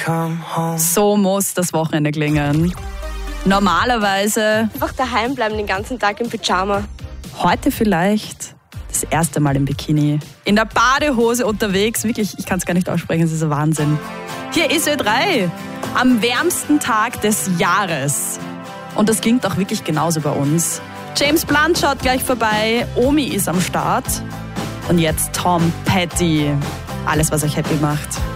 So muss das Wochenende klingen. Normalerweise einfach daheim bleiben den ganzen Tag im Pyjama. Heute vielleicht das erste Mal im Bikini. In der Badehose unterwegs. Wirklich, ich kann es gar nicht aussprechen, es ist ein Wahnsinn. Hier ist Ö3 am wärmsten Tag des Jahres. Und das klingt auch wirklich genauso bei uns. James Blunt schaut gleich vorbei, Omi ist am Start. Und jetzt Tom Petty. Alles, was euch happy macht.